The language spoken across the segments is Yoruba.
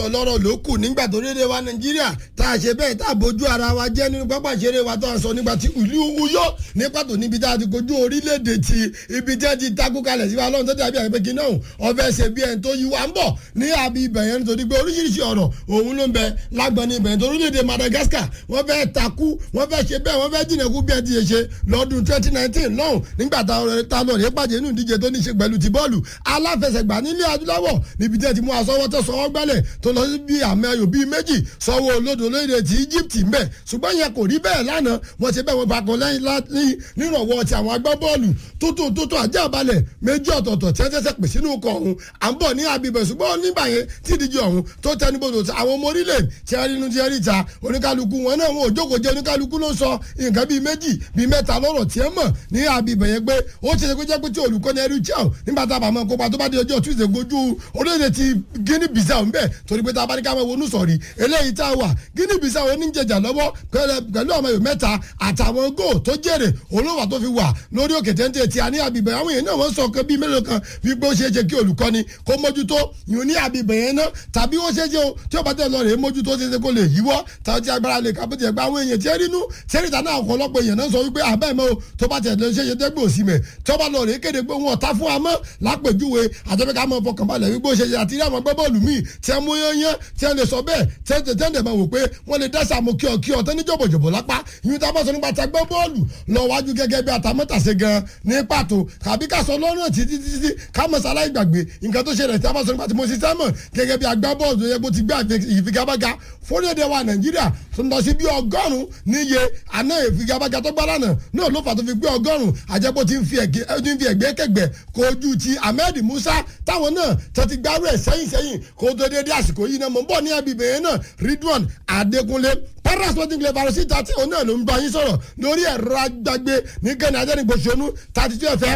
ọlọ́rọ̀ ló kù nígbà tó rédè wa nàìjíríà tá a ṣe bẹ́ẹ̀ tá a bójú ara wa jẹ́ nínú pápá ìṣeré wa tó à ń sọ nígbà tí ìlú Uyo ní pàtó níbi tá a ti kojú orílẹ̀-èdè tí ibi tí a ti takú kalẹ̀ sí wa lọ́run tó dàbí àgbẹ̀ kí náà ọbẹ̀ ṣe bí ẹni tó yí wa ń bọ̀ ní àbí ibẹ̀ yẹn nítorí pé oríṣiríṣi ọ̀rọ̀ òun ló ń bẹ lágbọ̀n ní ibẹ̀ yẹn tó orílẹ̀-èdè Madagascar wọ́n fẹ́ takú wọ́n fẹ́ ṣe bẹ́ẹ̀ wọ́n fẹ́ jìnnàkú bí ẹ ti ṣe lọ́dún 2019 lọ́hùn nígbà tá a lọ rẹ̀ pàdé nínú ìdíje tó ní ṣe pẹ̀lú ti bọ́ọ̀lù aláfẹsẹ̀gbá nílẹ̀ adúláwọ̀ níbi tí ẹ ti mú aṣọ́wọ́ tó sọ́wọ́ gbálẹ̀ tó lọ sí bí àmì ayò bíi méjì sọ́wọ́ olódò lóde ti Egypt ń bẹ̀ ṣùgbọ́n yẹn kò rí bẹ́ẹ̀ lánàá wọ́n ṣe bẹ́ẹ̀ wọ́n bá kan lẹ́yìn nírọ̀wọ́ ti àwọn agbábọ́ọ̀lù tó ajá balẹ̀ méjì ọ̀tọ̀ọ̀tọ̀ tí wọ́n ṣẹ̀ṣẹ̀ pè sínú ọkọ̀ ọ̀hún à ń bọ̀ ní abibẹ̀ ṣùgbọ́n nígbà yẹn tí ìdíje ọ̀hún tó tẹnubodò àwọn ọmọ orílẹ̀ tí a rí inú tí a rí ta oníkálukú wọn náà wọn ò jókòó jẹ oníkálukú ló sọ nǹkan bíi méjì bíi mẹ́ta lọ́rọ̀ tí ẹ mọ̀ ní abibẹ̀ yẹn pé ó ṣe kó jẹ́ pé tí olùkọ́ni ẹrú jẹ́ nígbà tá a bá mọ kópa tó bá di ọjọ́ Tuesday gojú orílẹ̀-èdè ti Guinea Bissau ń bẹ̀ torí pé tá a bá ní ká máa wọnú sọ̀rí eléyìí tá a wà Guinea Bissau oníjẹjà lọ́wọ́ pẹ̀lú ọmọ yòó mẹ́ta àtàwọn góò tó jèrè olówà tó fi wà lórí òkè téńté tí a ní abibẹ̀ àwọn èèyàn náà wọ́n sọ kan bíi mélòó kan wípé ó ṣeé ṣe kí olùkọ́ni kó mójútó ìhun ní abibẹ̀ yẹn náà tàbí ó ṣeé ṣe o tí ó bá tẹ̀ lọ rèé mójútó ṣeé ṣe kó lè yíwọ́ tàbí tí agbára lè kápẹ́tì ẹ̀gbá àwọn èèyàn tí ẹ rínú tí ẹ rí ìdáná ọ̀pọ̀lọpọ̀ èèyàn náà sọ wípé àbẹ́ mọ́ o tó bá tẹ̀ lọ ṣe ṣe dẹ́gbò sí mẹ́ tí ó bá lọ rèé kéde pé wọn ọ̀tá fún wa mọ́ lápèjúwe àtẹ́fẹ́ ká mọ́ fọkànbalẹ̀ wípé ó ṣe ṣe àti rí àwọn gbọ́ bọ́ọ̀lù míì tí ẹ mú yányán tí ẹ lè sọ bẹ́ẹ̀ tí ẹ tẹ̀ máa wò pé wọ́n lè dẹ́sẹ̀ àmọ́ kí ọ tẹ́ ní jọ̀bọ̀jọ̀bọ̀ lápá ìyún tá a bá sọ nípa tí a gbọ́ bọ́ọ̀lù lọ wájú gẹ́gẹ́ bí atamọ́tàṣe gan ní pàtó tàbí ká sọ lọ́rùn títí ká mọ̀ sáláì gbàgbé nǹkan tó ṣẹlẹ̀ tí a bá sọ nípa tí mo ṣe sẹ́mọ̀ gẹ́gẹ́ bí agbábọ́ọ̀lù yẹ kó ti gbé ìfigagbága fórílẹ̀-èdè wa Nàìjíríà tó ń lọ sí bí 100 níye àná ìfigagbága tó gbá lánàá náà ló fà tó fi gbé 100 àjẹpọ̀ tí ń fi ẹ̀gbẹ́ kẹgbẹ́ kojú ti Ahmed Musa táwọn náà tó ti gbárù ẹ̀ sẹ́yìn kó tó dédé àsìkò yìí náà mọ̀ ń bọ̀ ní abibẹ̀ yẹn náà Ridwan Adékúnlé Sporting Club àròsí tàtí òun náà ló ń bá yín sọ̀rọ̀ lórí ẹ̀rọ agbágbé ní kẹ́ni ajẹ́nìgbòsónú 32 FM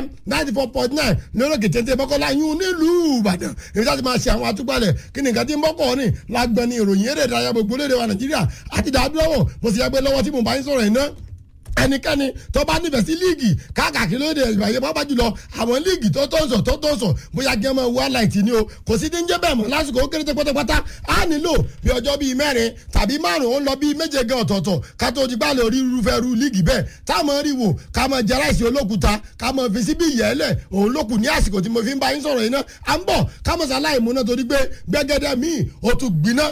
94.9 lórókè téńté Mọ́kọ́lá yún nílùú Ìbàdàn èyí láti máa ṣe àwọn àtúgbàlẹ̀ kí ni nǹkan tí ń bọ́kọ̀ ní lágbẹ́ni ìròyìn eré ìdárayá gbogbo lédè wa Nàìjíríà àti dàdúrà mo sì yàgbé lọ́wọ́ tí mo bá yín sọ̀rọ̀ yìí náà ẹnikẹ́ni tó bá nífẹ̀ẹ́ sí líìgì káàkiri lóde ìgbàyè pápá jùlọ àwọn líìgì tó tó ń sọ bóyá gẹ́mọ̀ wáláìtì ni o kò sí ní jẹ́ bẹ́ẹ̀ mọ́ lásìkò ó kéré tó pátápátá á nílò bí ọjọ́ bíi 4 tàbí 5 ó ń lọ bíi 7 gan ọ̀tọ̀ọ̀tọ̀ ká tó ti gbálẹ̀ orí irúfẹ́ ru líìgì bẹ́ẹ̀ táwọn rí wò ká mọ jẹ ráìsì olókùúta ká mọ fi síbí ìyẹ́lẹ̀ òun lókù ní àsìkò tí mo fi ń bá yín sọ̀rọ̀ yìí náà à ń bọ̀ ká mọ̀ sáláì múná torí pé gbẹ́gẹ́dẹ́ míì ó tún gbiná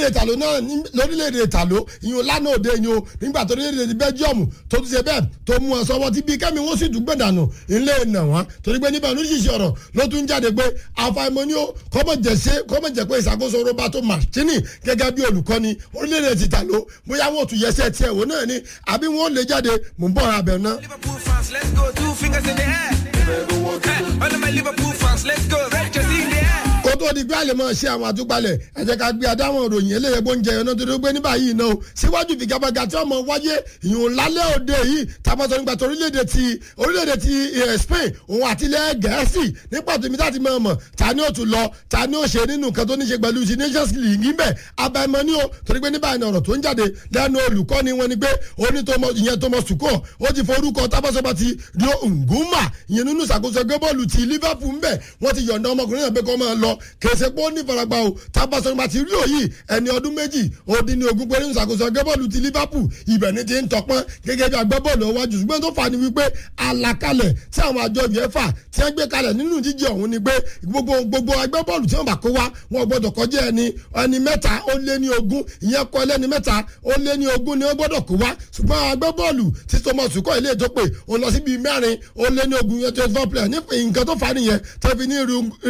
lórílẹ̀‐èdè ìtàló ìyún lánàá òde yìí o nígbà tó lórílẹ̀‐èdè Bẹ́ljíọ̀mù tó tún ṣe bẹ́ẹ̀ tó mú ọ sọ́wọ́ tí bí kẹ́mi wọ́n sì dùgbẹ́ dànù ilé ìnà wọn torí pé níbẹ̀ oníṣìṣì ọ̀rọ̀ ló tún jáde pé àfàìmọ̀ ni ó kọ́mọ̀ jẹ́ pé ìṣàkóso Roberto Martini gẹ́gẹ́ bí olùkọ́ni orílẹ̀-èdè ti tà ló bóyá wọn ò tún yẹsẹ̀ tiẹ̀ wò náà ni àbí wọn lè jáde mò ń bọ̀ abẹ náà. Liverpool fans, let's go, 2 fingers in the air. All of my Liverpool fans, let's go, right just in the air. kó tó di pé àlè mọ̀ ṣe àwọn àtúgbàlẹ̀ ẹ jẹ́ ká gbé adáwọn òròyìn eléyẹ bó ń jẹ ẹ̀nà tó dé gbé ní báyìí náà síwájú ìfigagbága tí ọmọ wáyé ìyún lálẹ́ òde yìí tàbátọ̀ nígbà tó orílẹ̀-èdè ti Spain òun àti ilẹ̀ Gẹ̀ẹ́sì nípa tèmi láti mọ̀ ọmọ ta ni ó tún lọ ta ni ó ṣe nínú nǹkan tó ní ṣe pẹ̀lú ti Nations League níbẹ̀ abẹ́mọ́ ni ó torí pé ní báyìí ọ̀rọ̀ tó ń jáde lẹ́nu olùkọ́ni wọn ni pé ìyẹn Thomas Tuchel ó ti forúkọ tábọ́sọ́ba ti Rio Nguma ìyẹn nínú ìṣàkóso gbẹ́bọ́ọ̀lù ti Liverpool ńbẹ̀ wọ́n ti yọ̀ǹda ọmọkùnrin náà pé kó máa lọ kèsè pé ó ní ìfaragba o tábọ́sọ́ba ti Rio yìí ẹni ọdún 20 pé nínú ìṣàkóso gbẹ́bọ́ọ̀lù ti Liverpool ibẹ̀ ni ti ń tọpọ́n gẹ́gẹ́ bí agbábọ́ọ̀lù ọwájú ṣùgbọ́n tó fà ní wípé àlàkalẹ̀ tí àwọn àjọ UEFA tí wọ́n gbé kalẹ̀ nínú jíjẹ ọ̀hún ni pé gbogbo agbábọ́ọ̀lù tí wọ́n bá kó wá wọn gbọ́dọ̀ kọjá ẹni 3 ó lé ní 20 ìyẹn kọ ẹlẹ́ni 3 ó lé ní 20 ni wọ́n gbọ́dọ̀ kó wá ṣùgbọ́n agbábọ́ọ̀lù tí Thomas Tuchel ilé ètò pé òun lọ sí bíi 4 ó lé ní 20 yẹn 24 player ní nǹkan tó fà nìyẹn tó fi ní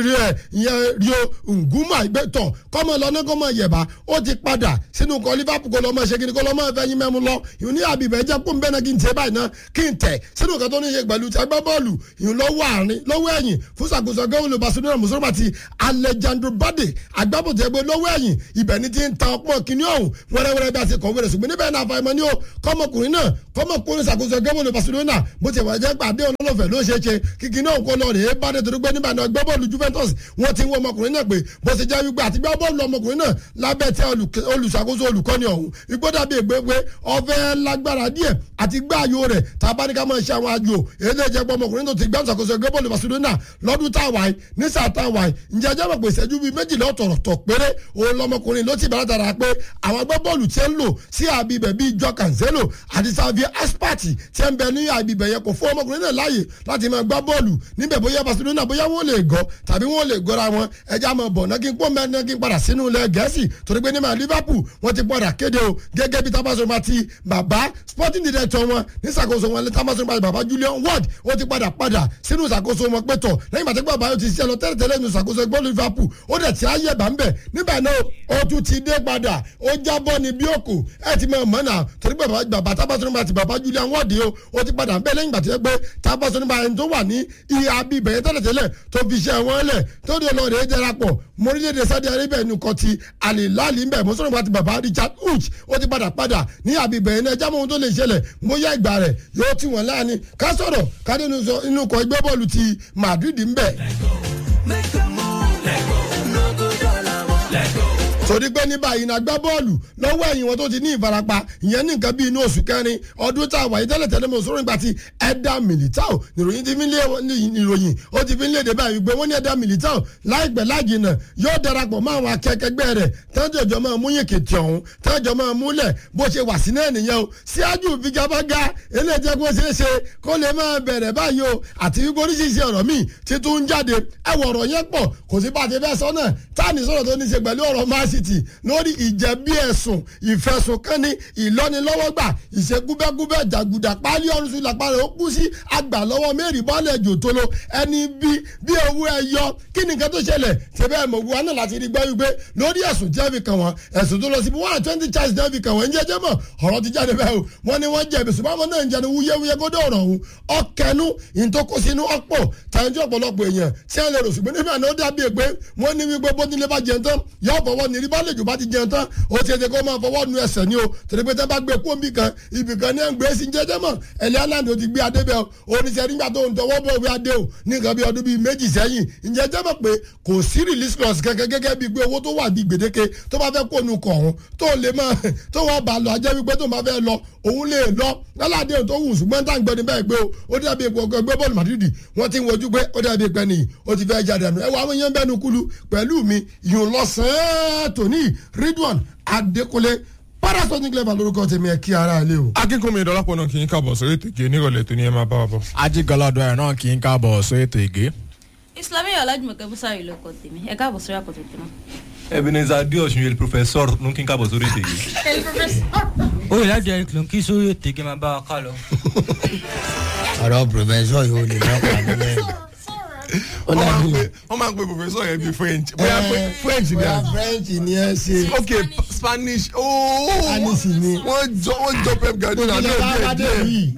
Rio Nguma ìgbẹ́tọ̀ kọ́mọ lọ ní kọ́mọ yẹ̀bá ó ti padà sínú kọ́ Liverpool kó lọ́mọ ṣe kí ni kó lọ́mọ ẹ̀fẹ́ yín mẹ́mu lọ ìhun ní àbíbẹ̀ jẹ́ kó ń bẹ́ẹ̀ náà kí n tẹ́ báyìí náà kí n tẹ̀ sínú nǹkan tó ní ṣe pẹ̀lú ti agbábọ́ọ̀lù ìhun lọ́wọ́ ẹ̀yìn fún ṣàkóso gẹ́wọ́n Barcelona mùsùlùmí àti Alejandro Balde agbábọ̀tẹ̀ ẹgbẹ́ lọ́wọ́ ẹ̀yìn ibẹ̀ ni ti ń ta ọpọ́n kìíní ọ̀hún wẹ́rẹ́wẹ́rẹ́ bí a ṣe kọ̀wé rẹ̀ ṣùgbọ́n níbẹ̀ náà fàìmọ̀ ní o kọ́mọkùnrin náà kọ́mọkùnrin ṣàkóso gẹ́wọ́n Barcelona bó ti wà jẹ́ pàdé ọlọ́fẹ̀ ló ṣe kíkì náà kó lọ rèé bá dé torí pé níbẹ̀ náà agbábọ́ọ̀lù Juventus wọ́n ti ń wọ́n ọmọkùnrin náà pé bó ṣe jẹ́ wípé àti gbá bọ́ọ̀lù ọmọkùnrin náà lábẹ́ tẹ olùṣàkóso olùkọ́ni ọ̀hún igbó dàbí ègbé pé ọ̀fẹ́ lágbára díẹ̀ àti gbá ayò rẹ̀ tàbáníkà máa ṣe àwọn ayò èdè ìjẹ́pọ̀ ọmọkùnrin tó ti gbá ìṣàkóso ẹgbẹ́ bọ́ọ̀lù Barcelona lọ́dún táwa yìí ní sáà táwa yìí ǹjẹ́ ẹjẹ́ mọ̀ pé ìṣẹ́jú bíi méjìlá ọ̀tọ̀ọ̀tọ̀ péré òun lọmọkùnrin ló ti bẹ̀rẹ̀ dára pé àwọn ẹgbẹ́ bọ́ọ̀lù tí ń lò sí àbíbẹ̀ bíi Joao Cancelo àti Xavi Aspati tí ń bẹ ní àbíbẹ̀ yẹn kò fún ọmọkùnrin náà láàyè láti máa gbá bọ́ọ̀lù níbẹ̀ bóyá Barcelona bóyá wọ́n lè gọ́ tàbí wọ́n lè gọ́ra wọn ẹja máa bọ̀ náà kí n pọ́ mẹ́rin náà kí n padà sínú ilẹ̀ Gẹ̀ẹ́sì torí pé ní máa Liverpool wọ́n ti padà kéde o gẹ́gẹ́ bí tábàṣọ́mà ti bàbá sporting director wọn ní ìṣàkóso wọn tábàṣọ́mà ti bàbá Julian Ward ó ti padà sínú ìṣàkóso wọn pẹ́tọ̀ lẹ́yìn bàtẹ́ bàbá yóò ti ṣiṣẹ́ lọ tẹ́lẹ̀tẹ́lẹ̀ nínú ìṣàkóso ẹgbẹ́ Liverpool ó dẹ̀ ti ayé bá ń bẹ̀ nígbà náà ó tún ti dé padà ó jábọ́ ní bí òkú ẹ ti mọ̀ mọ́nà torí pé bàbá tábàṣọ́mà ti bàbá Julian Ward ó ti padà ń bẹ̀ lẹ́yìn bàtẹ́ pé tábàṣọ́mà ẹni tó wà ní ìhà bíbẹ̀ yẹn tẹ́lẹ̀tẹ́lẹ̀ tó fi ṣe wọn lẹ̀ tó dé lọ rèé darapọ̀ mọ́rílẹ̀-èdè Saudi Arabia nìkan ti Al-Hilal ńbẹ̀ mọ́sọ́nà àti bàbá Richard Hughes ó ti padà ní àbíbẹ̀ yẹn ẹja mọ́ ohun tó lè ṣẹlẹ̀ bóyá ìgbà rẹ̀ yóò tí wọ́n láàánú ká sọ̀rọ̀ ká dé inú kọ ẹgbẹ́ bọ́ọ̀lù ti Madrid ńbẹ̀. torí pé ní báyìí ní agbá bọ́ọ̀lù lọ́wọ́ ẹ̀yìn wọn tó ti ní ìfarapa ìyẹn ní nǹkan bíi inú oṣù kẹrin ọdún tá a wà yìí tẹ́lẹ̀ mọ̀ sórí nígbà tí Eder Militao nìròyìn ti fi ń lé ìròyìn ó ti fi ń léde báyìí pé wọ́n ní Eder Militao láìpẹ́ láàjìnà yóò darapọ̀ mọ́ àwọn akẹ́kẹ́gbẹ́ rẹ̀ tẹ́jọ́ máa mú yìnkìtì ọ̀hún tẹ́jọ́ máa múlẹ̀ bó ṣe wà sí náà nìyẹn o síájú figabaga eléjẹ́ kó ṣeé ṣe kó lè máa bẹ̀rẹ̀ báyìí o àti wípé oríṣiríṣi ọ̀rọ̀ míì ti tún ń jáde ẹ̀wọ̀ ọ̀rọ̀ yẹn pọ̀ kò sí bá a ti fẹ́ sọ náà táàní sọ̀rọ̀ tó ní ṣe pẹ̀lú ọ̀rọ̀ Man City lórí ìjẹ̀bi ẹ̀sùn ìfẹ̀sùnkánni ìlọ́nilọ́wọ́gbà ìṣekúbẹ́kúbẹ́ jàgùdà pálí ọ̀run sí làpá rẹ̀ ó kú sí àgbà lọ́wọ́ mẹ́rin bọ́ọ̀lù ẹ̀jọ̀ tó lo ẹni bí owó ẹ̀yọ kí ni nǹkan tó ṣẹlẹ̀ ṣẹbẹ́ mọ̀gbọ́n wa náà láti rí gbọ́ wípé lórí ẹ̀sùn tí wọ́n fi kàn wọ́n ẹ̀sùn tó lọ sí 120 charges tí wọ́n fi kàn wọ́n ń jẹ́jẹ́ mọ̀ ọ̀rọ̀ ti jáde bẹ́ẹ̀ o wọ́n ní wọ́n jẹ̀bi ṣùgbọ́n wọn náà ń jẹnu wúyẹ́wúyẹ́ kó dé ọ̀rọ̀ ọ̀hún ọ̀kẹ́nu ìtòkó sínú ọ̀pọ̀ tàǹjú ọ̀pọ̀lọpọ̀ èèyàn tí wọ́n lè rò ṣùgbọ́n nígbà náà ó dàbí pé wọ́n ní wípé bó nílé bá jẹun tán yọ fọwọ́ ní rí bá lè jù bá ti jẹun tán ó ti ṣe kó máa fọwọ́ nu ẹsẹ̀ ni o torí pé tẹ́ bá gbé kó ibì kan ní ẹ̀ ń gbé sí jẹ́jẹ́ mọ̀ ẹ̀lẹ́ aláǹdì ó ti gbé adé bẹ́ẹ̀ o oníṣẹ́ nígbà tó ń tọwọ́ bọ̀ wí adé o ní nǹkan bí ọdún bíi méjì sẹ́yìn ǹjẹ́ jẹ́ mọ̀ pé kò sí release clause kankan gẹ́gẹ́ bíi pé owó tó wà bíi gbèdéke tó bá fẹ́ kó nu kọ̀ ọ̀hún tó lè máa tó wọ́n bá lọ ajẹ́ wípé tó máa fẹ́ lọ òun lè lọ lálàdé tó wù ṣùgbọ́n tá à ń gbọ́ ní bẹ́ẹ̀ pé ó dàbí epo ọgbẹ́ bọ́ọ̀lù Madrid wọ́n ti ń wojú pé ó dàbí pẹ́ nìyí ó ti fẹ́ jáde àná ẹ̀wọ̀ àwọn èèyàn bẹ́ẹ̀ nu kúlu pẹ̀lú mi ìyún lọ́sàn-án tòní Ridwan Adékúnlé Parasonic Level lórúkọ tèmi ẹ kí ara ilé o. akínkùnmi ìdọ́lápọ̀ náà kì í káàbọ̀ sórí ètò ìgè nírọ̀lẹ́ tó ní ẹ máa bá wa bọ̀. ajigalado ẹ̀ náà kì í káàbọ̀ sórí ètò ìgè. Islami Ọlájùmọ̀kẹ́ Búsárì ló kọ tèmi ẹ káàbọ̀ sórí àkọ́tọ̀ tèmi. Ebenezer Adeosun el professeur ló ń kí n káàbọ̀ sórí ètò ìgè. ó yẹ láti ẹni kìlọ̀ kí sórí ètò ìgè máa bá wa ká lọ. ọ̀rọ̀ professor yìí ò lè má pa mí lẹ́nu. wọ́n máa ń pe professor yẹn bíi French bóyá French ni a. French ni ẹ ṣe. ok Spanish Spanish ni. wọ́n jọ Pep Guardiola náà díẹ̀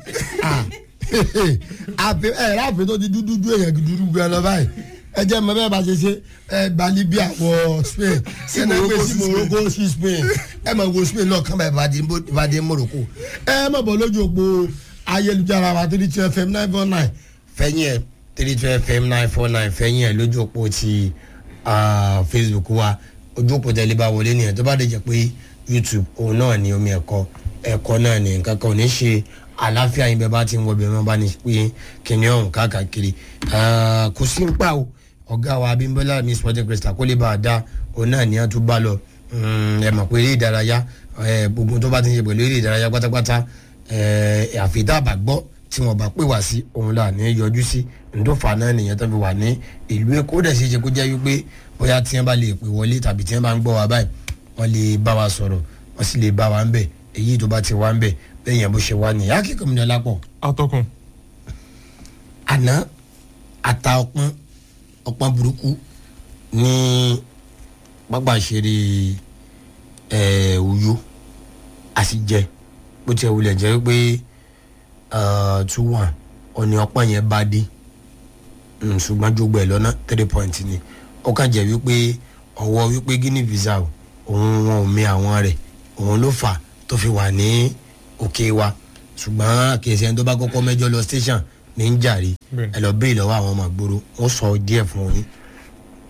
ráàfin tó ti dúdú èèyàn dúdú gbẹ lọ báyìí ẹ jẹ́ mọ bẹ́ẹ̀ bá ṣe ṣe ẹ gba Libya wọ Spain sẹ́nà gbé sí Morocco sí Spain ẹ mọ̀ wo Spain náà kàn bá ìbàdí Morocco ẹ mọ̀ bọ̀ lójú òpó ayélujára wa 32 FM 949 fẹ́yìn ẹ̀ 32 FM 949 fẹ́yìn ẹ̀ lójú òpó ti Facebook wa ojú òpó tẹ̀lé bá wọlé nìyẹn tó bá dé jẹ́ pé YouTube òun náà ni omi ẹ̀kọ́ náà ni nǹkan kan ò ní ṣe àlàáfíà yín bẹ́ẹ̀ bá ti ń wọ bẹ́ẹ̀ bá ní pé kìnìún ọ̀hún káàkiri kò sí ń pa o ọ̀gá wa Abímbọ́lá mi Sporting Crystal kó lè bá a dá òun náà ní a tún bá lọ ẹ mọ̀ pé eré ìdárayá gbogbo tó bá ti ń ṣe pẹ̀lú eré ìdárayá pátápátá àfitá àbàgbọ́ tí wọ́n bá pè wá sí òun là ní yọjú sí ntòfà náà nìyẹn tó fi wà ní ìlú Èkó dẹ̀ ṣe kó jẹ́ wípé bóyá tí wọ́n bá lè pè wọlé tàbí tí wọ́n bá ń gbọ́ wa báyìí wọ́n lè bá wa sọ̀rọ̀ wọ́n sì lè bá wa ń bẹ̀ èyí tó bá ti wá ń bẹ̀ lẹ́yìn bó ṣe wá ní akíkọ̀ mi dọ́là pọ̀. atọ́kùn. àná ata ọpọ́n burúkú ní pápá ìṣeré Uyo àsìjẹ bó tiẹ̀ wulẹ̀ jẹ́ pé 2-1 ọ̀nì ọpọ́n yẹn bá dé ṣùgbọ́n jogbo ẹ̀ lọ́nà 3 point ni ó kàn jẹ́ wípé ọwọ́ wípé Guinea Bissau òun wọn ò mi àwọn rẹ̀ òun ló fà tó fi wà ní òkè wa ṣùgbọ́n kìí ẹni tó bá kọ́kọ́ mẹ́jọ lọ station ní ń jàre ẹ lọ béèrè lọ́wọ́ àwọn ọmọ àgbòrò wọ́n sọ díẹ̀ fún yín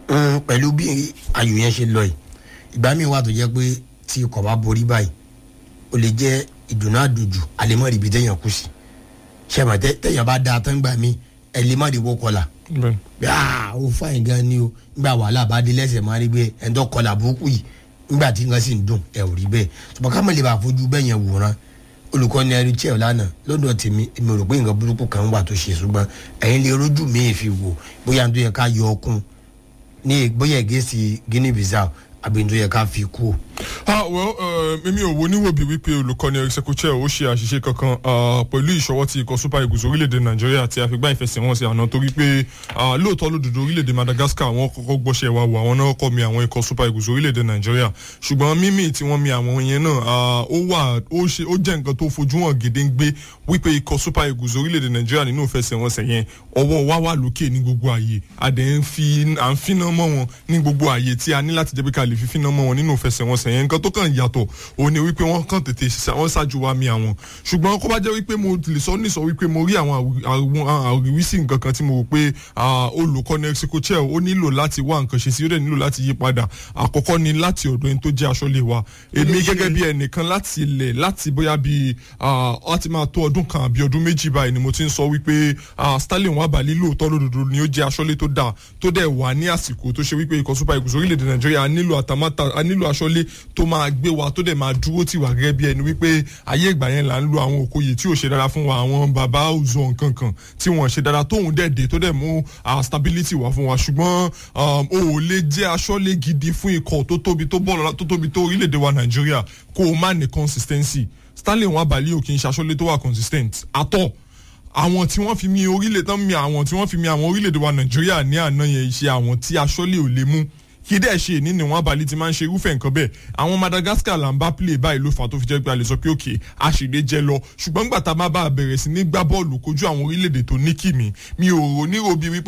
pẹ̀lú bí ayò yẹn ṣe lọ yìí ìgbà míì wà tó jẹ́ pé tí ikọ̀ bá borí báyìí ó lè jẹ́ ìdùnnú àdùjù àlèmọ́rì ibi téèyàn kù sí ṣẹ́mà téèyàn bá da tán gbà mí ẹlẹ́mọ́rì wó kọlà bí ó fàyìn gan ni o nígbà wàhálà bá dé lẹ́sẹ̀ máa rí pé ẹ̀ńtọ́ kọlà burúkú yìí nígbà tí nǹkan sì ń dùn ẹ̀ ò rí bẹ́ẹ̀ ṣùgbọ́n ká mọ̀ lè bá fojú bẹ́ẹ̀ yẹn wòran olùkọ́ni ẹ̀rí chel lánàá lọ́dọ̀ tèmi èmi ò rò pé nǹkan burúkú kan wà tó ṣe ṣùgbọ́n ẹ̀yin lè rójú mi fi wò bóyá tó yẹ ká yọ ọkùn ní bóyá ìgésì Guinea Bissau àbí tó yẹ ká fi kú. èmi ò wo níwòbí wípé olùkọ́ni ẹ̀rísẹ́kùchẹ́ ó ṣe àṣìṣe kankan pẹ̀lú ìṣọwọ́ ti ikọ̀ Super Eagles orílẹ̀-èdè Nàìjíríà tí a fi gbá ìfẹsẹ̀wọnsẹ̀ àná torí pé lóòótọ́ lódodo orílẹ̀-èdè Madagascar wọ́n kọ́kọ́ gbọ́ṣẹ́ wa wò àwọn náà kọ́ mi àwọn ikọ̀ Super Eagles orílẹ̀-èdè Nàìjíríà ṣùgbọ́n mímì tí wọ́n mi àwọn yẹn náà ó jẹ́ nǹkan tó fojú hàn gédéǹgbé wípé ikọ̀ Super Eagles orílẹ̀-èdè Nàìjíríà nínú ìfẹsẹ̀wọnsẹ̀ yẹn ọwọ́ wa wà lókè ní gbogbo ààyè à ń finá mọ́ wọn ní gbogbo ààyè tí a ní láti jẹ́ pé ká lè fi finá mọ́ wọn nínú ìfẹsẹ̀wọnsẹ̀ yẹn nǹkan tó kàn yàtọ̀ òun ni wípé wọ́n kàn tètè wọ́n ṣáájú wa mi àwọn ṣùgbọ́n kó bá jẹ́ wípé mo lè sọ wípé mo rí àwọn àríwísí nǹkan kan tí mo rò pé olùkọ́ni ẹ̀rísẹ́kùchẹ́ ó nílò láti wá nǹkan ṣe sí ó dẹ̀ nílò láti yí padà àkọ́kọ́ ni láti ọ̀dọ̀ ẹni tó jẹ́ aṣọ́lé wa èmi gẹ́gẹ́ bí ẹnìkan láti ilẹ̀ láti bóyá bí láti máa tó ọdún kan àbí ọdún méjì báyìí ni mo ti ń sọ wípé Sterling Nwabali lóòótọ́ lódodo ni ó jẹ́ aṣọ́lé tó dáa tó dẹ̀ wà ní àsìkò tó ṣe wípé ikọ̀ Super Eagles orílẹ̀-èdè Nàìjíríà a nílò aṣọ́lé tó máa gbé wa tó dẹ̀ máa dúró tì wá gẹ́gẹ́ bí ẹni wípé ayé ìgbà yẹn là ń lo àwọn Okoye tí ò ṣe dára fún wa àwọn bàbá òzò nǹkan kan tí wọ́n ṣe dára tóun dẹ̀ dé tó dẹ̀ mú stability wá fún wa ṣùgbọ́n o ò lè jẹ́ aṣọ́lé gidi fún ikọ̀ tó tóbi tó orílẹ̀-èdè wa Nàìjíríà kó o má ní consistency Sterling Nwabali ò kì í ṣaṣọ́lé tó wà consistent àtọ̀ àwọn tí wọ́n fi mi àwọn orílẹ̀-èdè wa Nàìjíríà ní àná yẹn ṣe àwọn tí aṣọ́lé ò lè mú kí dẹ́ ṣe ní Nwabali ti máa ń ṣe irúfẹ́ nǹkan bẹ́ẹ̀ àwọn Madagascar là ń bá play báyìí ló fà tó fi jẹ́ pé a lè sọ pé òkè àṣìlè jẹ́ lọ ṣùgbọ́n gbà tá a máa bá a bẹ̀rẹ̀ sí ní gbá bọ́ọ̀lù kojú àwọn orílẹ̀-èdè tó ní kì mí mi ò rò ní robi wípé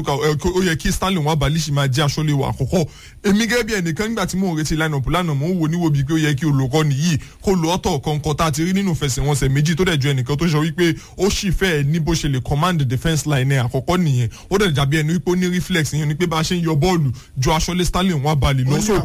ó yẹ kí Sterling Nwabali ṣì máa jẹ́ aṣọ́lé wa àkọ́kọ́ èmi gẹ́gẹ́ bí ẹnìkan nígbà tí mò ń retí line-up lánàá mò ń wo ní robi pé ó yẹ kí olùkọ́ni yìí kó lo ọ̀tọ̀ kọ̀ọ̀kan tá a ti rí nínú ìfẹsẹ̀wọnsẹ̀ méjì tó dẹ̀ ju ẹnìkan tó sọ wípé ó sì fẹ́ ní bó ṣe lè command the defence line ẹ̀ àkọ́kọ́ nìyẹn ó dẹ̀ dàbí ẹni wípé ó ní reflex yẹn ni pé bá a ṣe ń yọ bọ́ọ̀lù ju aṣọ́lé Sterling Nwabali lọ́sọ̀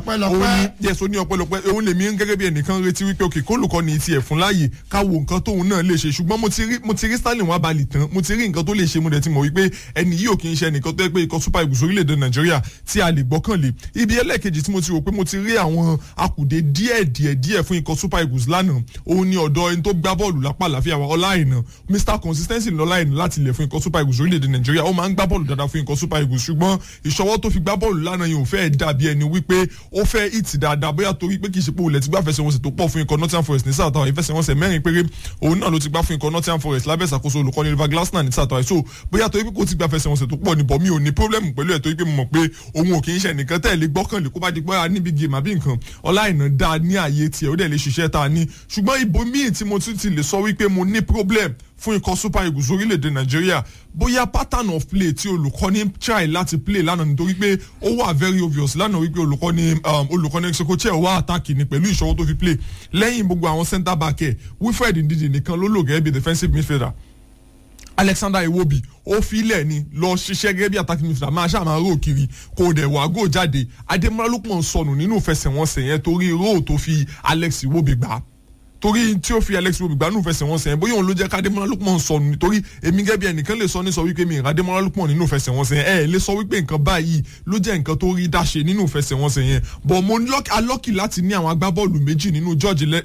ó ní ọpẹ́lọpẹ́ òun lèmi gẹ́gẹ́ bí ẹnìkan retí wípé òkè kólùkọ́ ni tiẹ̀ fún láàyè káwo nǹkan tóun náà lè ṣe ṣùgbọ́n mo ti rí Sterling Nwabali tán mo ti rí nǹkan tó lè ṣe mo dẹ̀ ti mọ̀ wípé ẹni yìí ò kì í ṣe ẹnìkan tó yẹ pé ikọ̀ Super Eagles orílẹ̀-èdè Nàìjíríà tí a lè gbọ́kànlé ibi ẹlẹ́ẹ̀kejì tí mo ti rò pé mo ti rí àwọn akùdé díẹ̀ fún ikọ̀ Super Eagles lánàá òun ni ọ̀dọ̀ ẹni tó gbá bọ́ọ̀lù lápá àlàáfíà wa Ọláìná Mr Consistency Ọláìná láti ilẹ̀ fún ikọ̀ Super Eagles orílẹ̀-èdè Nàìjíríà ó máa ń gbá bọ́ọ̀lù dáadáa fún ikọ̀ Super Eagles ṣùgbọ́n ìṣọwọ́ tó fi gbá bọ́ọ̀lù lánàá yìí ò fẹ́ dàbí ẹni wípé ó fẹ́ ìtì dáadáa bóyá torí pé kì í ṣe pé olè ti gbá fẹsẹ̀wọnsẹ̀ tó pọ̀ fún ikọ̀ Nottingham Forest ní sàtàwá ìfẹsẹ̀wọnsẹ̀ 4 péré òun náà ló ti gbá fún ikọ̀ Nottingham Forest lábẹ́ ìṣàkóso olùkọ́ni Oliver Glasner ní sàtàwá so bóyá torí pé kò ti gbá fẹsẹ̀wọnsẹ̀ tó pọ̀ níbọ̀ mi ò ní problem pẹ̀lú ẹ̀ torí pé mo mọ̀ pé òun ò kì í ṣe nìkan tẹ̀lé gbọ́kànlé kó bá di pé a níbi game àbí nǹkan Ọláìná dáa ní ààyè tiẹ̀ ó dẹ̀ lè ṣiṣẹ́ tá a ní ṣùgbọ́n ibo míì tí mo tún ti lè sọ wípé mo ní problem fún ikọ̀ Super Eagles orílẹ̀-èdè Nàìjíríà bóyá pattern of play tí olùkọ́ni try láti play lánàá nítorí pé ó wà very obvious lánàá wípé olùkọ́ni ẹ̀rísẹ́kùchẹ́ wà àtàkì ní pẹ̀lú ìṣọwọ́ tó fi play lẹ́yìn gbogbo àwọn centre back ẹ̀ Wilfred Ndidi nìkan ló lò gẹ́gẹ́ bí defensive midfielder Alexander Iwobi ó filẹ̀ ni lọ ṣiṣẹ́ gẹ́gẹ́ bí attacking midfielder máa ṣáà máa rò kiri kò dẹ̀ wá gò jáde Ademola Lookman sọnù nínú ìfẹsẹ̀wọnsẹ̀ yẹn torí rò tó fi Alex Iwobi gbà torí tí ó fi Alex Iwobi gbà nínú ìfẹsẹ̀wọnsẹ̀ yẹn bóyá òun ló jẹ́ ká Ademola Lookman sọnù nítorí èmi gẹ́gẹ́ bí ẹnìkan lè sọ ní sọ wípé mi ìrà Ademola Lookman nínú ìfẹsẹ̀wọnsẹ̀ yẹn lè sọ wípé nǹkan báyìí ló jẹ́ nǹkan tó rí dáṣe nínú ìfẹsẹ̀wọnsẹ̀ yẹn but mo alọ́kì láti ní àwọn agbábọ́ọ̀lù méjì nínú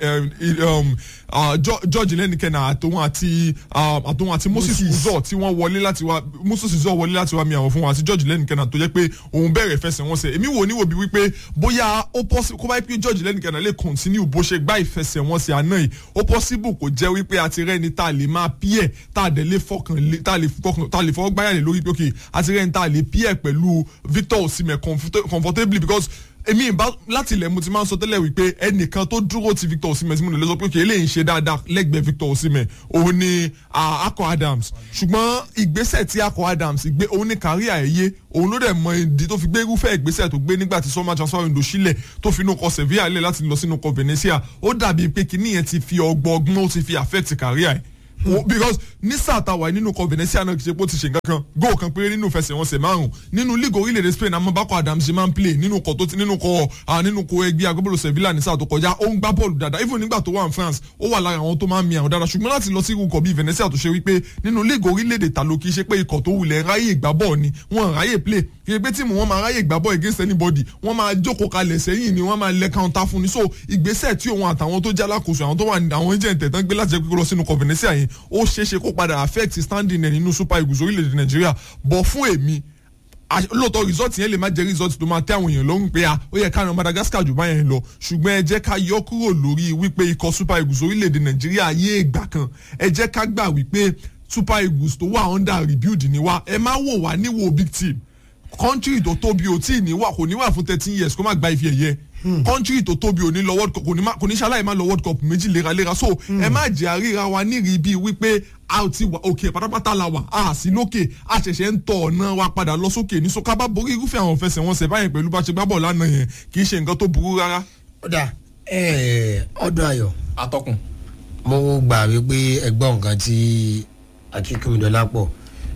George Lenikena àtòun àti Moses Uzor tí wọ́n wọlé láti wá Moses Uzor wọlé láti wá mi àwọn fún wa àti George Lenikena tó jẹ́ pé òun bẹ̀rẹ̀ ìfẹsẹ̀wọnsẹ̀ èmi wò níwò bí wípé bóyá ó possible kó bá yẹ pé George Lenikena lè continue bó ṣe gbá ìfẹsẹ̀wọnsẹ̀ àná yìí ó possible kò jẹ́ wípé àti rẹ́ni tá a lè máa píẹ̀ tá a dẹ̀ lè fọkàn tá a lè fọwọ́ gbáyà lè lórí pé ok àti rẹ́ni tá a lè píẹ̀ pẹ̀lú Victor Osimhen comfortably because èmi láti ilẹ̀ mo ti máa ń sọ tẹ́lẹ̀ wípé ẹnìkan tó dúró ti Victor Osimhen mo lè lọ sọ pé ok eléyìí ń ṣe dáadáa lẹ́gbẹ̀ẹ́ Victor Osimhen òun ni Akọ Adams ṣùgbọ́n ìgbésẹ̀ tí Akọ Adams gbé òun ni káríà ẹ̀yẹ òun ló dẹ̀ mọ ìdí tó fi gbé irúfẹ́ ìgbésẹ̀ tó gbé nígbà tí summer transfer window sílẹ̀ tó fi inú kọ Sevilla lẹ̀ láti lọ sínú kọ Venezia ó dàbí pé kíní yẹn ti fi ọgbọ́n ó ti fi affect káríà ẹ̀ because ní sáà tá a wà nínú kọ Venezia náà kì í ṣe pé ó ti ṣe nǹkan kan góò kan péré nínú ìfẹsẹ̀wọnsẹ̀ 5 nínú league orílẹ̀-èdè Spain àmọ́ Bako Adams ṣe máa ń play nínú kọ ẹgbẹ́ agbábọ́ọ̀lù Sevilla ní sáà tó kọjá ó ń gbá bọ́ọ̀lù dáadáa even nígbà tó wà ní France ó wà lára àwọn tó máa ń mi àwọn dáadáa ṣùgbọ́n láti lọ sí ikọ̀ bíi Venezia tó ṣe wípé nínú league orílẹ̀-èdè ta ló kì í ṣe pé ikọ̀ tó wulẹ̀ ráyè gbá bọ́ọ̀ ni wọ́n ráyè play kì í pé tíìmù wọn máa ráyè gbá bọ́ọ̀ against anybody wọ́n máa jókòó kalẹ̀ sẹ́yìn ni wọ́n máa lẹ counter fún ni so ìgbésẹ̀ tí òun àtàwọn tó jẹ́ alákòóso àwọn tó wà ní àwọn agent tán gbé láti jẹ́ pé kó lọ sínú ikọ̀ Venezia yẹn ó ṣeéṣe kó padà affect standing ẹ̀ nínú Super Eagles orílẹ̀-èdè Nàìjíríà bọ̀ fún èmi lóòótọ́ result yẹn lè má jẹ́ result tó máa tẹ́ àwọn èèyàn lọ́rùn pé ó yẹ ká ran Madagascar jù báyẹn lọ ṣùgbọ́n ẹ jẹ́ ká yọ kúrò lórí wípé ikọ̀ Super Eagles orílẹ̀-èdè Nàìjíríà yé ìgbà kan ẹ jẹ́ ká gbà wípé Super Eagles tó wà under rebuild ni wá ẹ má wò wá níwò big team country tó tóbi ò tí ì níwà kò níwà fún 13 years kó má gba ife ẹ̀yẹ country tó tóbi ò ní lọ world cup kò ní ṣaláì má lọ world cup méjì léraléra so ẹ má jẹ́ àríra wa nírìí bíi wípé a ò ti wà òkè pátápátá la wà a sì lókè a ṣẹ̀ṣẹ̀ ń tọ̀ ọ̀nà wa padà lọ sókè ní so ká bá borí irúfẹ́ àwọn ìfẹsẹ̀wọnsẹ̀ báyìí pẹ̀lú bá ṣe gbá bọ̀ lánàá yẹn kì í ṣe nǹkan tó burú rárá. ọ̀dà ọdún ayọ̀ atọ́kùn. mo gbà wípé ẹgbọ́n nǹkan tí akínkùnmídọ́lá pọ̀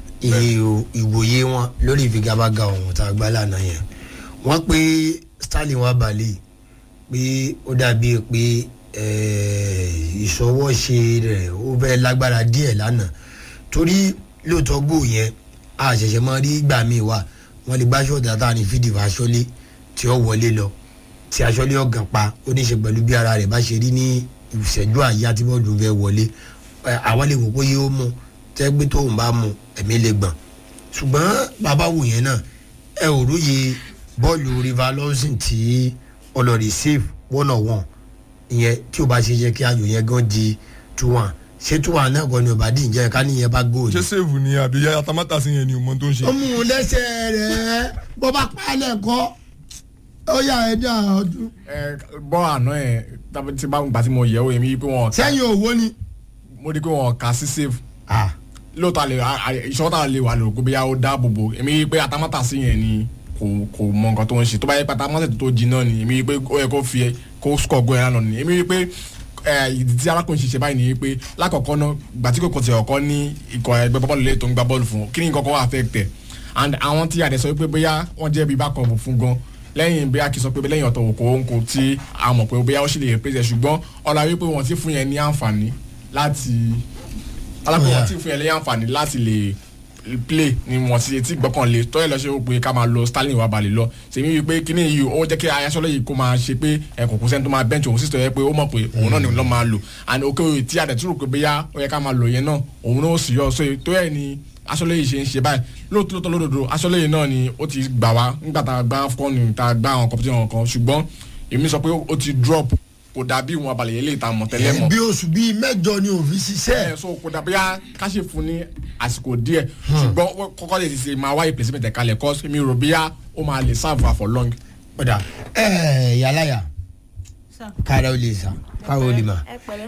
ìwòye wọn lórí ìfigagbága ọ̀hún tá a gbá lánàá yẹn wọ́n pé Sterling wà balẹ̀ pé ó dàbí pé ìṣọwọ́ṣe rẹ̀ ó fẹ́ lágbára díẹ̀ lánàá torí lóòótọ́ gbò yẹn a ṣẹ̀ṣẹ̀ máa rí gbà míì wà wọ́n lè gbá ṣọ́ọ̀dà tá a ní fídíò aṣọ́lé tí ó wọlé lọ tí aṣọ́lé ọ̀gàn pa ó ní í ṣe pẹ̀lú bí ara rẹ̀ bá ṣe rí ní ìṣẹ́jú àyà tí bọ́ọ̀lù fẹ́ wọlé àwọn lè wò pé yóò mú tẹ́gbẹ́ tóun bá mú ẹ̀mí lè gbọ̀n ṣùgbọ́n bàbá wò yẹn náà ẹ ò róye bọ́ọ̀lù River Lawson tí ọlọ́ọ̀rì save 1-on-1 ìyẹn tí o bá ṣe jẹ́ kí ayò yẹn gan di 2-1 ṣé 2-1 náà gan ni ọba dín jẹ́ ká níyẹn bá góòlù. ṣé save ni àbí atamátàsí yẹn ni ọmọ tó ń ṣe. ó mú un lẹ́sẹ̀ rẹ̀ bó bá pààlẹ̀ kọ́ ó yà ẹ́ dá ọdún. bọ́ àná ẹ̀ tí bá gbà tí mo yẹ̀ wò èmi pé wọ́n. sẹ́yìn òwò ni. mo rí pé wọ́n kà sí save. lóòótọ́ ìṣọ́tà lè wà lóko bí ó dáàbò bò èmi pé atamátàsí yẹn ni kò mọ nǹkan tó ń ṣe tó bá yẹ pé atamátàsí tó jiná ni èmi pé ó yẹ kó fi kó score goal yẹn lánàá ni èmi pé ìdí tí arákùnrin ṣiṣẹ́ báyìí ni pé lákọ̀ọ́kọ́ náà gbàtí kò kọ̀tì ọ̀kọ́ ní ikọ̀ ẹgbẹ́ bọ́ọ̀lù lè tó ń gbá bọ́ọ̀lù fún kí ni nǹkan kan wà affect ẹ̀ and àwọn tí adẹ̀ sọ pé bóyá wọ́n jẹ́ bí backup fún gan lẹ́yìn bí a kì í sọ pé lẹ́yìn ọ̀tọ̀ òkò òǹkò tí a mọ̀ pé bóyá ó sì lè replace ṣùgbọ́n ọ̀la wípé wọ́n ti fún yẹn ní àǹfààní láti alákùnrin wọ́n ti fún yẹn ní àǹfààní láti lè play ni wọ́n ti ti gbọ́kànlé tọ́yẹ̀ lọ ṣe ó pé ká máa lọ Sterling wà balẹ̀ lọ sèmi wípé kíní yìí ó jẹ́ kí ayásọ́lẹ̀ yìí kó máa ṣe pé ẹ̀kọ́ kò sẹ́ni tó máa bench òun sì tọ́ yẹ pé ó mọ̀ pé òun náà ni lọ́ máa lò and òkè òye tí adẹ̀ tún rò pé bóyá ó yẹ ká máa lò yẹn náà òun náà ó sì yọ so tọ́yẹ̀ ni aṣọ́lẹ̀ yìí ṣe ń ṣe báyìí lóòótọ́ lódodo aṣọ́lẹ̀ yìí náà ni ó ti gbà wá nígbà tá a gbá fọ́ọ̀nù tá a gbá àwọn competition kan ṣùgbọ́n èmi sọ pé ó ti drop kò dàbí wọn abalẹ̀ yẹn lè ta mọ̀ tẹ́lẹ̀ mọ́. bí oṣù bíi mẹ́jọ ni òfin ṣiṣẹ́. so kò dàbí ká ṣe fún ní àsìkò díẹ̀ ṣùgbọ́n kọ́kọ́ lè ṣe máa wáyé placement kalẹ̀ kọ́ mi rò bíyà ó máa lè serve for long. ọ̀dà yàláyà kára ó lè sà kára ó lè mà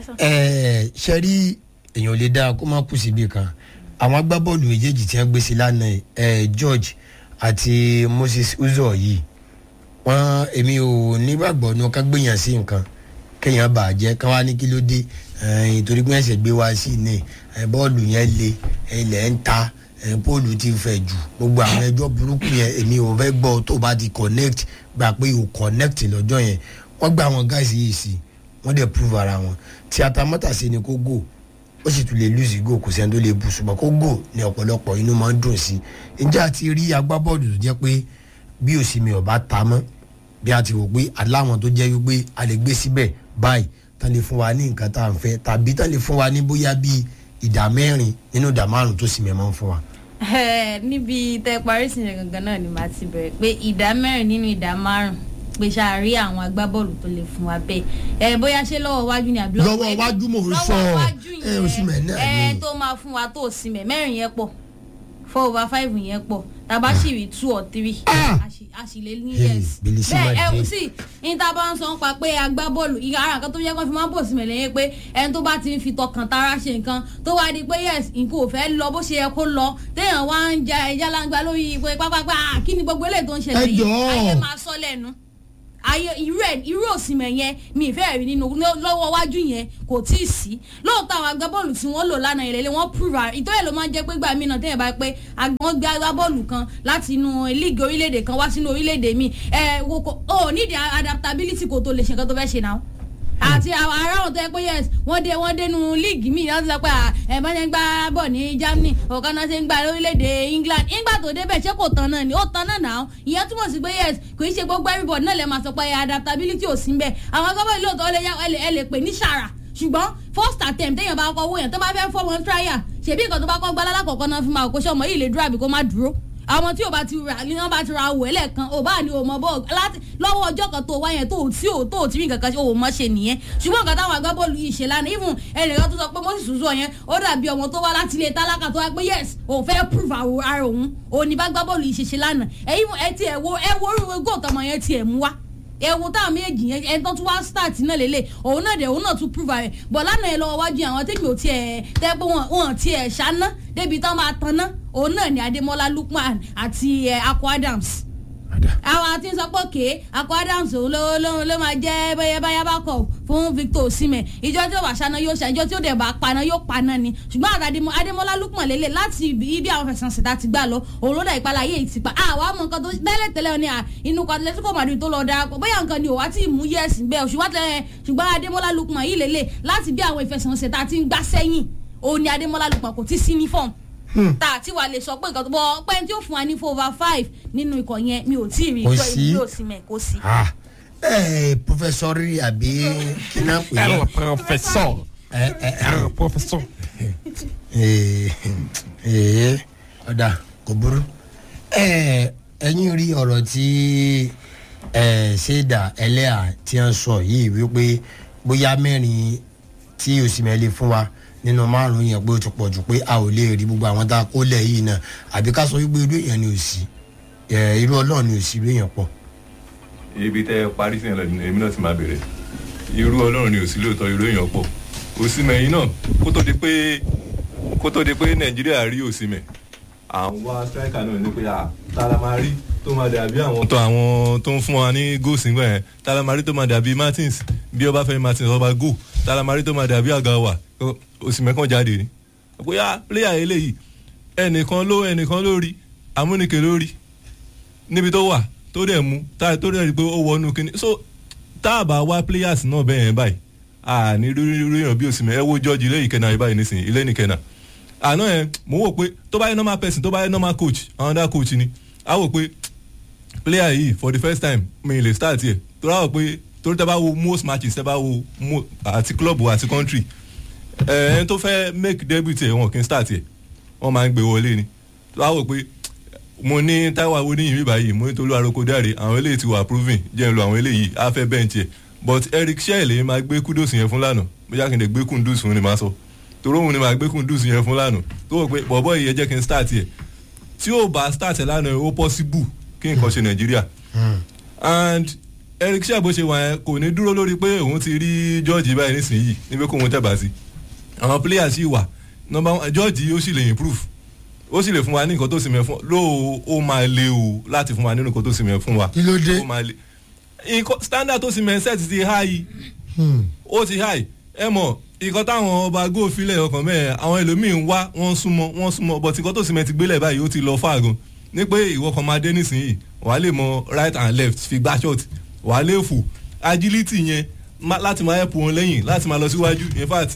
ṣe rí èèyàn lè dáa kó má kù síbi kan àwọn agbábọ́ọ̀lù méjèèjì tí wọ́n gbé sí lánàá George àti Moses Uzo yìí wọ́n èmi ò nígbàgbọ́ ní ká gbìyàn sí nǹkan kéèyàn bàjẹ́ ká wá ní kí ló dé torí pé ẹ̀sẹ̀ gbé wá sí ní bọ́ọ̀lù yẹn le ilẹ̀ ń ta bọ́ọ̀lù ti fẹ̀ jù gbogbo àwọn ẹjọ́ burúkú yẹn èmi ò fẹ́ gbọ́ tó bá ti connect gbà pé o connect lọ́jọ́ yẹn wọ́n gba àwọn guys yìí sí wọ́n dẹ̀ prove ara wọn tí atamátàsí ni kó go ó sì tún lè lose go kò sẹ́ni tó lè bù ṣùgbọ́n kó go ní ọ̀pọ̀lọpọ̀ inú máa ń dùn sí ǹjẹ́ àti rí agbábọ́ọ̀lù tó jẹ́ pé bí òsínmi ọba ta mọ́ bí a ti wò pé aláwọn tó jẹ́ wípé a lè gbé síbẹ̀ báyìí tán lè fún wa ní nǹkan tá à ń fẹ́ tàbí tán lè fún wa ní bóyá bíi ìdá 4 nínú ìdá 5 tó sì mẹ́mọ́ fún wa. níbi tẹ parí sí yẹn gangan náà ni màá ti bẹ̀rẹ̀ pé ìdá 4 nínú ìdá 5 pé ṣàárí àwọn agbábọ́ọ̀lù tó lè fún wa bẹ́ẹ̀ bóyá ṣé lọ́wọ́ wájú ni àbí lọ́wọ́ wájú mò ń sọ òsínmẹ̀ náà ni tó máa fún wa tó òsínmẹ̀ 4 yẹn pọ̀ 4/5 yẹn pọ̀ tàbá sì rí 2 or 3 a sì lè ní yes bẹ́ẹ̀ sì ní tá a bá ń sọ pa pé agbábọ́ọ̀lù ara nǹkan tó yẹ kó fi máa ń bò sí mẹ́lẹ̀ yẹn pé ẹni tó bá ti ń fi tọkàn tara ṣe nǹkan tó wá di pé yes nǹkan ò fẹ́ lọ bó ṣe yẹ kó lọ téèyàn wá ń ja ẹja láǹgbá lórí pé pápápá kí ni gbogbo eléyìí tó ń ṣẹlẹ̀ yìí ayé máa sọ lẹ́nu ayé irú òsìmẹ̀ yẹn mi ìfẹ́ rí nínú lọ́wọ́ wájú yẹn kò tí ì sí lóòótọ́ àwọn agbábọ́ọ̀lù tí wọ́n lò lánàá ìrẹ̀lẹ̀ wọ́n prove ìtọ́yẹ̀ ló máa ń jẹ́ pé gbà mí náà tẹ́yẹ̀ bá pé wọ́n gbé agbábọ́ọ̀lù kan láti inú líìgì orílẹ̀-èdè kan wá sínú orílẹ̀-èdè mi ò nídìí adaptability kò tó lè ṣe nǹkan tó fẹ́ ṣe náà àti ara wọn tó yẹ pé yes wọ́n dé nu líìgì míì láti sọ pé bá ṣe ń gbá bọ̀ ní Germany ọ̀kan náà ṣe ń gbá lórílẹ̀‐èdè England nígbà tó débẹ̀ ṣé kò tán náà ni ó tán náà náà ìyẹn túmọ̀ sí pé yes kò í ṣe gbogbo everybody náà lè máa sọ pé adaptability ò sí ń bẹ̀ àwọn agbábọ̀ lóòótọ́ ẹ lè pè ní ṣàrà ṣùgbọ́n first attempt téèyàn bá kọ́ owó yẹn tó bá fẹ́ fọ́ọ̀mù trial ṣèbí nǹkan tó bá kọ́ gbá lálákọ̀ọ́kọ́ náà fi máa kó ṣe ọmọ yìí lè dúró àbí kó má dúró àwọn tí o bá ti ra ní wọn bá ti ra owó ẹlẹ́ẹ̀kan o bá ní o mọ bọ́ọ̀ láti lọ́wọ́ ọjọ́ kan tó wá yẹn tó o ti rí nǹkan kan o mọ̀ ṣe nìyẹn ṣùgbọ́n nǹkan táwọn agbábọ́ọ̀lù yìí ṣe lánàá even ẹnìkan tó sọ pé Moses Suzuo yẹn ó dàbí ọmọ tó wá láti ilé tálákà tó wá pé yes òun fẹ́ prove ara òun ní bá gbábọ́ọ̀lù yìí ṣe lánàá ẹ wo orúkọ góòtọ́ ọmọ yẹn ti ẹ̀ mú wá ewu táwọn méjì yẹn ẹni tó tún wá start náà lélẹ̀ òun náà tún prove rẹ̀ bọ̀ lánàá yẹn lọ́wọ́ wájú àwọn tèmi ò tiẹ̀ tẹ́ pé wọ́n tiẹ̀ ṣáná débi tán máa tanná òun náà ni Ademola Lookman àti Akko Adams àwọn àti sọ pé òkè Akko Adams òun ló máa jẹ́ báyá bá kọ̀ fún Victor Osimhen ìjọ tí ó bá ṣáná yóò ṣá ìjọ tí ó dẹ̀ bá paná yóò paná ni ṣùgbọ́n Ademola Lookman lélẹ̀ láti ibi àwọn fẹsẹ̀nsẹ̀ ti gbà lọ òun ló dà ìpalà yé ìtìpa àwọn àmọ́ nǹkan tó tẹ́lẹ̀ ni inú Atletico Madrid tó lọ darapọ̀ bóyá nǹkan ni òwá tí ì mú yẹ́sì bẹ́ẹ̀ ṣùgbọ́n Ademola Lookman yìí lélẹ̀ láti bí àwọn ìfẹsẹ̀nsẹ̀ ti ń gbá sẹ́yìn òun ni Ademola Lookman kò tí sí ní fọ́ọ̀mù tá a ti wà lè sọ pé nǹkan tó bọ́ pé tí ó fún wa ní 4/5 nínú ikọ̀ yẹn mi ò tí ì rí ìjọ ìlú Osimhen kò sí. Professor àbí kí náà pè é. Professor. ọ̀dà kò burú ẹ̀yin rí ọ̀rọ̀ tí ṣéèdà ẹlẹ́à tí wọ́n sọ yìí wípé bóyá mẹ́rin tí Osimhen lè fún wa nínú márùn yẹn pé ó ti pọ̀ jù pé a ò lè rí gbogbo àwọn tá a kó lẹ̀ yìí náà àbí ká sọ wípé irú èèyàn ni ò sí irú Ọlọ́run ni ò sí irú èèyàn pọ̀. ibi tẹ parí sí yẹn lọ èmi náà ti máa bẹ̀rẹ̀ irú Ọlọ́run ni ò sí lóòótọ́ irú èèyàn pọ̀ Osimhen yìí náà kó tó di pé Nàìjíríà rí Osimhen àwọn striker náà ní pé tala máa rí tó máa dàbí àwọn tó ń fún wa ní goals nígbà yẹn tala máa rí tó máa dàbí Martins bí Ọbáfẹ́mi Martins ọba go tala máa rí tó máa dàbí Àgàwà Osimhen kan jáde ni bóyá player eléyìí ẹnìkan ló rí amúnike ló rí níbi tó wà tó dẹ̀ mú tó dẹ̀ rí pé ó wọnú kíní so tá a bá wá players náà bẹ́ẹ̀ yẹn báyìí ní ríran bí Osimhen ẹ wo George ilé ìkẹnà báyìí nísìnyí ilé nìkẹnà àná yẹn mo wò pé tó bá yẹ normal person tó bá yẹ normal coach another coach ni a wò pé player yìí for the first time mi lè start yẹ tó rà wò pé torí tẹ́ bá wo most matches tẹ́ bá wo àti club àti country ẹni tó fẹ́ make debut ẹ̀ wọn kì í start ẹ̀ wọ́n máa ń gbé wọlé ni tó a wò pé mo ní Táíwò Awoniyi mi báyìí mo ní Tolú Arokodare àwọn eléyìí ti wà proving jẹ́ ń lo àwọn eléyìí á fẹ́ bench ẹ̀ but Eric Shell máa gbé kudos yẹn fún lánàá bóyá kí n lè gbé kundus fún ni máa sọ torí òun ni máa gbé kundus yẹn fún lánàá tó wò pé bọ̀bọ̀ yìí jẹ́ kí n start ẹ̀ tí ó bá start ẹ̀ lánàá ó possible kí nǹkan ṣe Nàìjíríà and Eric Shell bó ṣe wà yẹn kò ní dúró lórí pé òun ti rí George báyìí nísìnyí níbi kó òun tẹ̀bà sí àwọn players yìí wà number one George ó sì lè improve ó sì lè fún wa ní nǹkan tó sì mẹ́ fún ó máa le o láti fún wa nínú nǹkan tó sì mẹ́ fún wa kí ló dé ó máa le standard tó sì mẹ́ set ti high ó ti high ẹ mọ̀ nǹkan táwọn ọba góò filẹ̀ ọkàn mẹ́ẹ̀ àwọn ẹlòmíín wá wọ́n súnmọ́ but nǹkan tó sì mẹ́ ti gbélẹ̀ báyìí ó ti lọ far gan ní pé ìwọ kan máa dé nísìnyí wàá lè mọ right and left fi gbá shot wàá lè fò agility yẹn láti máa help wọn lẹ́yìn láti máa lọ síwájú in fact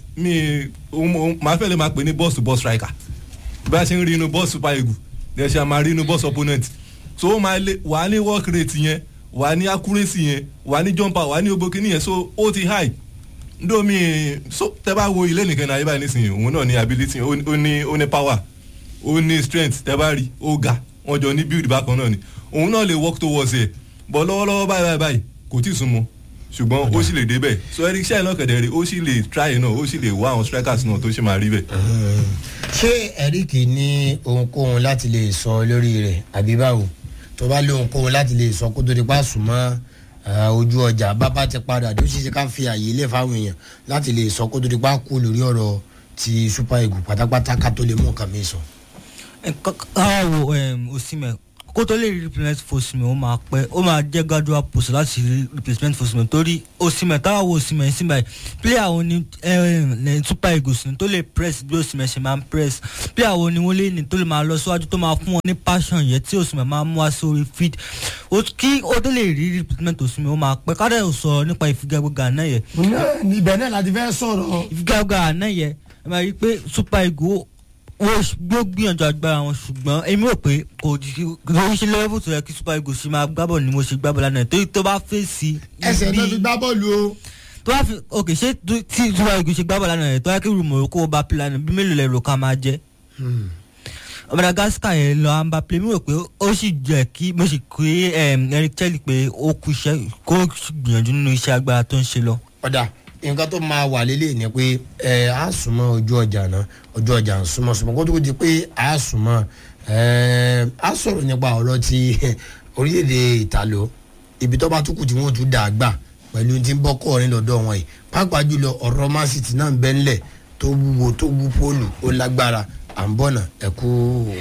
máa fẹ́ lè máa pè ní boss to boss striker bí a ṣe ń rí inú boss super eagle ẹ̀ ṣe máa rí inú boss opponent so ó máa lè wà ní work rate yẹn wà ní accuracy yẹn wà ní jumper wà ní ogbó kìíní yẹn so ó ti high ndomi so tẹ́ bá wo ilé nìkan náà yíba nísìnyí òun náà ní ability ó ní power ó ní strength tẹ́ bá rí ó ga wọ́n jọ ní build bákan náà ni òun náà lè work towards ẹ̀ bọ̀ lọ́wọ́lọ́wọ́ báyìí kò tí ì súnmọ́ ṣùgbọ́n ó sì lè débẹ̀ so Eric Shell náà kẹ̀dẹ̀ rí ó sì lè try náà ó sì lè wá àwọn strikers náà tó ṣe máa rí bẹ̀. ṣé Eric ní ohunkóhun láti lè sọ lórí rẹ̀ àbí báwo tó bá lé ohunkóhun láti lè sọ kó tó di pa sùnmọ́ ojú ọjà bàbá ti padà tó ṣe ká fi àyè ilé fáwọn èèyàn láti lè sọ kó tó di pa kú lórí ọ̀rọ̀ ti Super Eagles pátápátá ká tó lè mú nǹkan mi sọ. káwọ Osimhen kó tó lè replacement Osimhen ó máa pẹ́ ó máa jẹ́ gradual process láti replacement Osimhen torí Osimhen táwa wo Osimhen sí báyìí player wo ni Super Eagles tó lè press bí Osimhen ṣe máa ń press player wo ni wọ́n lè ní tó lè máa lọ síwájú tó máa fún wọn ní passion yẹn tí Osimhen máa mú wá sórí field kí ó tó lè rí replacement Osimhen ó máa pẹ́ kádà ò sọ̀rọ̀ nípa ìfigagbága náà yẹn. ibẹ̀ náà láti fẹ́ sọ̀rọ̀. ìfigagbága náà yẹn ẹ máa rí i pé Super Eagles wọ́n gbìyànjú agbára wọn ṣùgbọ́n èmi rò pé kò ṣe lẹ́wọ́ tó yẹ kí Super Eagles ṣe máa gbábọ̀ ni mo ṣe gbábọ̀ lánàá torí tó bá fèsì. ẹsẹ̀ náà fi gbá bọ́ọ̀lù o. tó bá fi ok ṣé tí Super Eagles ṣe gbábọ̀ lánàá yẹn tó yẹ kí rúmọ̀ kó o bá pè lánàá bí mélòó lẹ́rọ ká máa jẹ́. Madagascar yẹn lọ àǹbá play mi rò pé ó sì jẹ́ kí mo sì kí Eric Chelle pé ó kú iṣẹ́ kó gbìyànjú nínú iṣẹ́ agbára tó ń ṣe lọ. ọ̀dà nǹkan tó máa wà lélẹ̀ ni pé a súnmọ́ ojú ọjà náà ojú ọjà ń súnmọ́ kó tó di pé a súnmọ́ a sọ̀rọ̀ nípa ọ̀rọ̀ ti orílẹ̀-èdè Ìtàló ibi tó bá tún kù tí wọ́n tún dà á gbà pẹ̀lú tí ń bọ́ kọ́ọ̀rin lọ́dọ̀ wọn yìí pàápàá jùlọ ọ̀rọ̀ Man City náà ń bẹ ńlẹ̀ tó wúwo tó wú pólù ó lágbára à ń bọ̀nà ẹ̀kú.